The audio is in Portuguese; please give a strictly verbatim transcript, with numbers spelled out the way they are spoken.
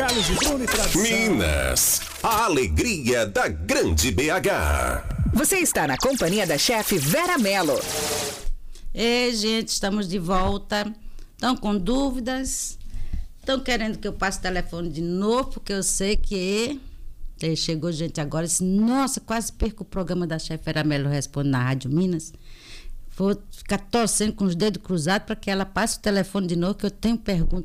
Carlos e Bruno e tradição. Minas, a alegria da grande B H. Você está na companhia da chefe Vera Mello. Ei, gente, estamos de volta. Estão com dúvidas? Estão querendo que eu passe o telefone de novo? Porque eu sei que... Chegou gente agora e disse, nossa, quase perco o programa da chefe Vera Mello Responde na Rádio Minas. Vou ficar torcendo com os dedos cruzados para que ela passe o telefone de novo, que eu tenho pergunta